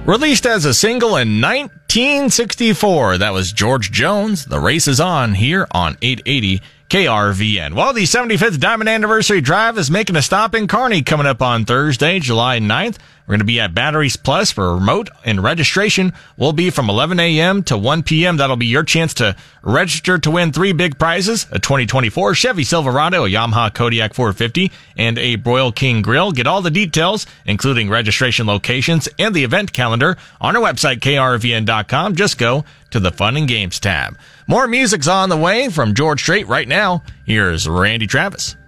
Released as a single in 1964, that was George Jones. The race is on here on 880 KRVN. Well, the 75th Diamond Anniversary Drive is making a stop in Kearney coming up on Thursday, July 9th. We're going to be at Batteries Plus for remote, and registration will be from 11 a.m. to 1 p.m. That'll be your chance to register to win 3 big prizes: a 2024 Chevy Silverado, a Yamaha Kodiak 450, and a Broil King Grill. Get all the details, including registration locations and the event calendar, on our website, krvn.com. Just go to the Fun and Games tab. More music's on the way from George Strait right now. Here's Randy Travis.